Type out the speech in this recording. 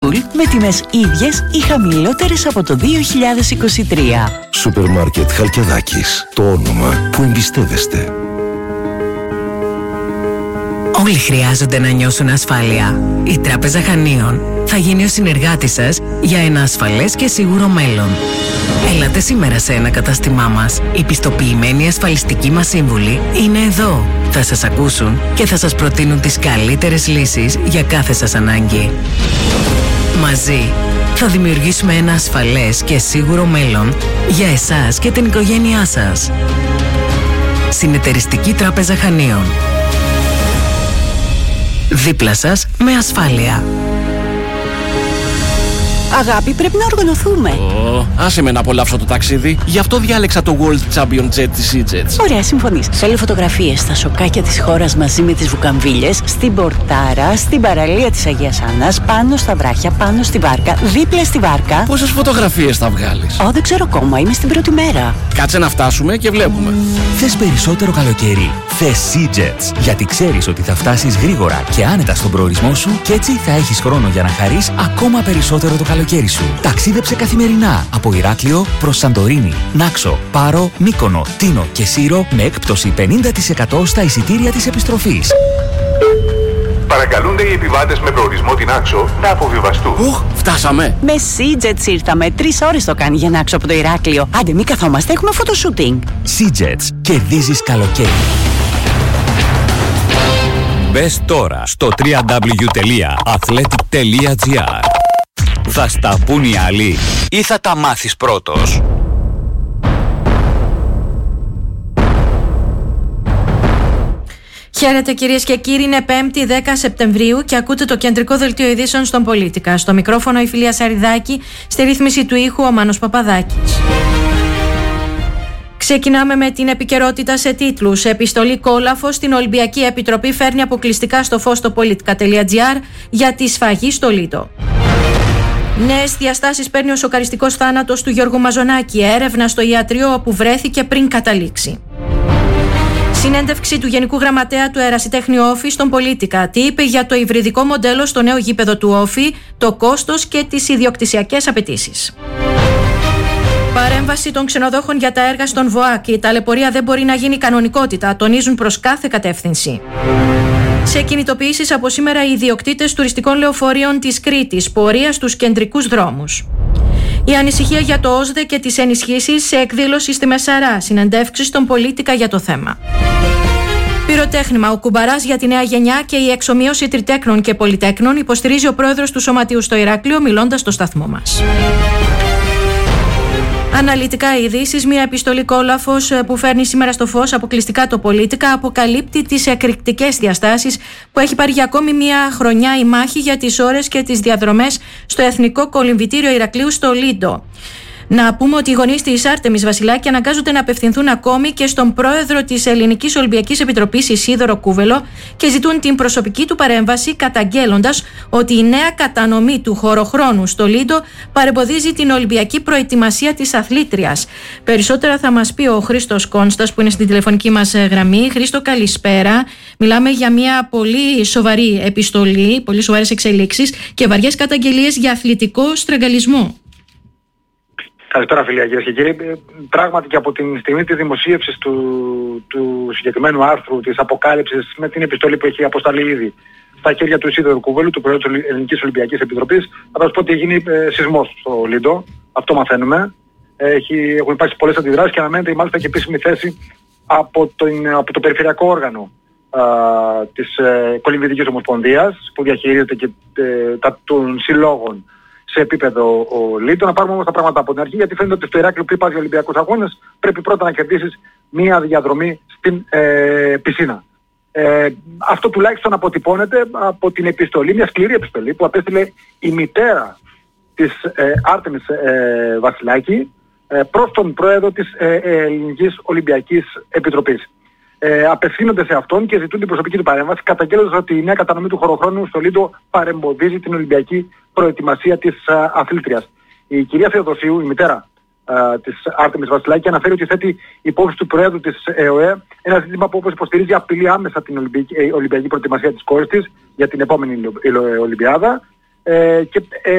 School με τιμές ίδιες ή χαμηλότερες από το 2023. Σούπερ Μάρκετ Χαλκιδάκης. Το όνομα που εμπιστεύεστε. Όλοι χρειάζονται να νιώσουν ασφάλεια. Η Τράπεζα Χανίων θα γίνει ο συνεργάτης σας για ένα ασφαλές και σίγουρο μέλλον. Έλατε σήμερα σε ένα κατάστημά μας. Οι πιστοποιημένοι ασφαλιστικοί μας σύμβουλοι είναι εδώ. Θα σας ακούσουν και θα σας προτείνουν τις καλύτερες λύσεις για κάθε σας ανάγκη. Μαζί θα δημιουργήσουμε ένα ασφαλές και σίγουρο μέλλον για εσάς και την οικογένειά σας. Συνεταιριστική Τράπεζα Χανίων. Δίπλα σας με ασφάλεια. Αγάπη, πρέπει να οργανωθούμε. Άσε με να απολαύσω το ταξίδι. Γι' αυτό διάλεξα το World Champion Jet της EasyJet. Ωραία, συμφωνείς. Θέλω φωτογραφίες στα σοκάκια της χώρας μαζί με τις βουκαμβίλες, στην Πορτάρα, στην παραλία της Αγίας Άννας, πάνω στα βράχια, πάνω στη βάρκα, δίπλα στη βάρκα. Πόσες φωτογραφίες θα βγάλεις? Δεν ξέρω ακόμα, είμαι στην πρώτη μέρα. Κάτσε να φτάσουμε και βλέπουμε. Θες περισσότερο καλοκαίρι? Θες EasyJet. Γιατί ξέρεις ότι θα φτάσεις γρήγορα και άνετα στον προορισμό σου και έτσι θα έχεις χρόνο για να χαρείς ακόμα περισσότερο το καλοκαίρι σου. Ταξίδεψε καθημερινά από Ηράκλειο προς Σαντορίνη, Νάξο, Πάρο, Μύκονο, Τίνο και Σύρο με έκπτωση 50% στα εισιτήρια της επιστροφής. Παρακαλούνται οι επιβάτες με προορισμό την Νάξο να αποβιβαστούν. Φτάσαμε. Με EasyJet ήρθαμε. 3 ώρες το κάνει για Νάξο από το Ηράκλειο. Άντε, μη καθόμαστε, έχουμε φωτοσούτινγκ. EasyJet. Κερδίζεις καλοκαίρι. Μπες τώρα στο www.athletic.gr. Θα στα πουν οι άλλοι ή θα τα μάθεις πρώτος? Χαίρετε κυρίες και κύριοι, είναι 5η 10 Σεπτεμβρίου και ακούτε το κεντρικό δελτίο ειδήσεων στον Πολίτικα. Στο μικρόφωνο η Φιλία Σαριδάκη, στη ρύθμιση του ήχου ο Μάνος Παπαδάκης. Ξεκινάμε με την επικαιρότητα σε τίτλους. Επιστολή κόλαφος στην Ολυμπιακή Επιτροπή φέρνει αποκλειστικά στο φως το politica.gr για τη σφαγή στο Λίτο. Νέες διαστάσεις παίρνει ο σοκαριστικός θάνατος του Γιώργου Μαζονάκη. Έρευνα στο ιατρείο όπου βρέθηκε πριν καταλήξει. Συνέντευξη του Γενικού Γραμματέα του Ερασιτέχνη Όφη στον Πολίτικα. Τι είπε για το υβριδικό μοντέλο στο νέο γήπεδο του Όφη, το κόστος και τις ιδιοκτησιακές απαιτήσεις. Παρέμβαση των ξενοδόχων για τα έργα στον ΒΟΑΚ. Η ταλαιπωρία δεν μπορεί να γίνει κανονικότητα, τονίζουν προς κάθε κατεύθυνση. Σε κινητοποιήσεις από σήμερα οι ιδιοκτήτες τουριστικών λεωφορείων της Κρήτης, πορεία στους κεντρικούς δρόμους. Η ανησυχία για το ΟΣΔΕ και τις ενισχύσεις σε εκδήλωση στη Μεσαρά, συνεντεύξεις στον Πολίτικα για το θέμα. Πυροτέχνημα, ο κουμπαράς για τη νέα γενιά και η εξομοίωση τριτέκνων και πολυτέκνων, υποστηρίζει ο πρόεδρος του Σωματείου στο Ηράκλειο, μιλώντας στο σταθμό μας. Αναλυτικά ειδήσεις, μια επιστολή κόλαφος που φέρνει σήμερα στο φως αποκλειστικά το Πολίτικα, αποκαλύπτει τις εκρηκτικές διαστάσεις που έχει πάρει για ακόμη μια χρονιά η μάχη για τις ώρες και τις διαδρομές στο Εθνικό Κολυμβητήριο Ηρακλείου στο Λίντο. Να πούμε ότι οι γονείς της Άρτεμις Βασιλάκη αναγκάζονται να απευθυνθούν ακόμη και στον πρόεδρο της Ελληνικής Ολυμπιακής Επιτροπής Ισίδωρο Κούβελο και ζητούν την προσωπική του παρέμβαση, καταγγέλλοντας ότι η νέα κατανομή του χωροχρόνου στο Λίντο παρεμποδίζει την Ολυμπιακή προετοιμασία της αθλήτριας. Περισσότερα θα μας πει ο Χρήστος Κόνστας που είναι στην τηλεφωνική μας γραμμή. Χρήστο, καλησπέρα. Μιλάμε για μια πολύ σοβαρή επιστολή, πολύ σοβαρές εξελίξεις και βαριές καταγγελίες για αθλητικό στραγγαλισμό. Καλησπέρα φίλοι, κυρίες και κύριοι. Πράγματι και από την στιγμή της δημοσίευσης του συγκεκριμένου άρθρου, της αποκάλυψης με την επιστολή που έχει αποσταλεί ήδη στα χέρια του Ισίδωρου Κούβελου, του Προέδρου της Ελληνικής Ολυμπιακής Επιτροπής, θα σας πω ότι έχει γίνει σεισμός στο Λίντο. Αυτό μαθαίνουμε. Έχουν υπάρξει πολλές αντιδράσεις και αναμένεται μάλιστα και επίσημη θέση από το περιφερειακό όργανο της Κολυμβητικής Ομοσπονδίας που διαχειρίζεται και των συλλόγων σε επίπεδο Λίτο. Να πάρουμε όμως τα πράγματα από την αρχή, γιατί φαίνεται ότι στο Ηράκλειο πριν πας για Ολυμπιακούς Αγώνες πρέπει πρώτα να κερδίσεις μία διαδρομή στην πισίνα. Αυτό τουλάχιστον αποτυπώνεται από την επιστολή, μια σκληρή επιστολή που απέστειλε η μητέρα της Άρτεμις Βασιλάκη προς τον πρόεδρο της Ελληνικής Ολυμπιακής Επιτροπής. Απευθύνονται σε αυτόν και ζητούν την προσωπική του παρέμβαση, καταγγέλλοντας ότι η νέα κατανομή του χωροχρόνου στο Λίντο παρεμποδίζει την Ολυμπιακή προετοιμασία της αθλήτριας. Η κυρία Θεοδοσίου, η μητέρα της Άρτεμις Βασιλάκη, αναφέρει ότι θέτει υπόψη του Προέδρου της ΕΟΕ ένα ζήτημα που, όπως υποστηρίζει, απειλεί άμεσα την Ολυμπιακή προετοιμασία της κόρης της για την επόμενη Ολυμπιάδα.